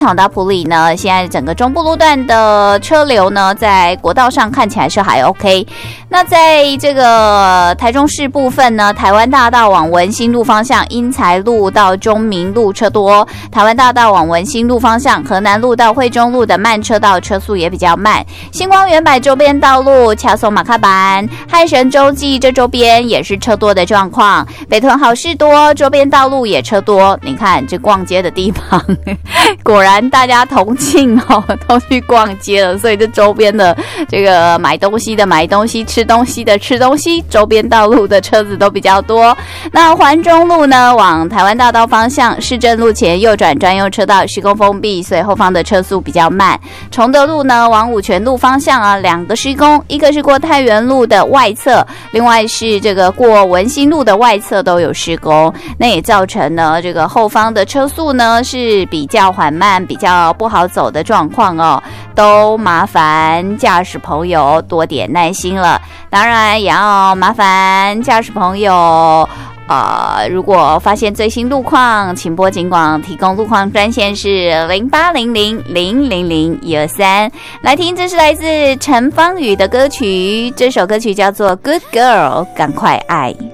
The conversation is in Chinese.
长达埔里呢，现在整个中部路段的车流呢，在国道上看起来是还 OK。那在这个台中市部分呢，台湾大道往文心路方向，英才路到中明路车多；台湾大道往文心路方向，河南路到惠中路的慢车道车速也比较慢。星光远百周边道路、桥松马卡板、汉神洲际这周边也是车多的状况。北屯好事多周边道路也车多。你看这逛街的地方，果然大家同庆哦，都去逛街了，所以这周边的这个买东西的买东西，吃东西的吃东西，周边道路的车子都比较多。那环中路呢，往台湾大道方向，市政路前右转专用车道施工封闭，所以后方的车速比较慢。崇德路呢，往五权路方向啊，两个施工，一个是过太原路的外侧，另外是这个过文心路的外侧都有施工，那也造成呢这个后方的车速呢是比较缓慢，比较不好走的状况哦，都麻烦驾驶朋友多点耐心了。当然也要麻烦驾驶朋友如果发现最新路况，请拨警广提供路况专线是0800000123。来听，这是来自陈芳宇的歌曲，这首歌曲叫做《Good Girl》，赶快爱。